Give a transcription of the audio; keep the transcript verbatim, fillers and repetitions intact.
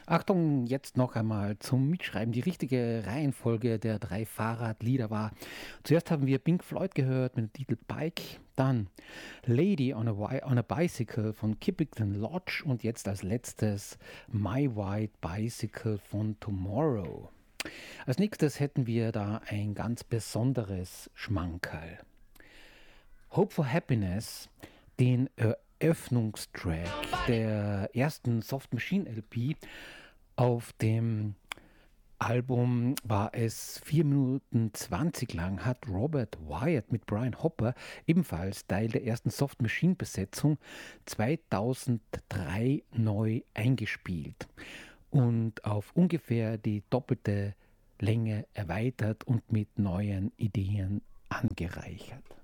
Achtung, jetzt noch einmal zum Mitschreiben. Die richtige Reihenfolge der drei Fahrradlieder war: Zuerst haben wir Pink Floyd gehört mit dem Titel Bike, dann Lady on a, Wi- on a Bicycle von Kippington Lodge und jetzt als letztes My White Bicycle von Tomorrow. Als nächstes hätten wir da ein ganz besonderes Schmankerl. Hope for Happiness, den Eröffnungstrack der ersten Soft Machine L P. Auf dem Album war es vier Minuten zwanzig lang, hat Robert Wyatt mit Brian Hopper, ebenfalls Teil der ersten Soft Machine Besetzung, zweitausenddrei neu eingespielt und auf ungefähr die doppelte Länge erweitert und mit neuen Ideen angereichert.